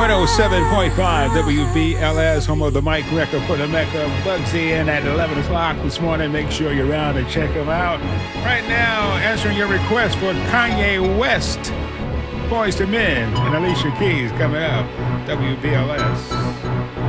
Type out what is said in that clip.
107.5 WBLS, home of the Mike record for the Mecca. Bugsy in at 11 o'clock this morning. Make sure you're around and check them out. Right now, answering your request for Kanye West, Boyz II Men, and Alicia Keys coming up. WBLS.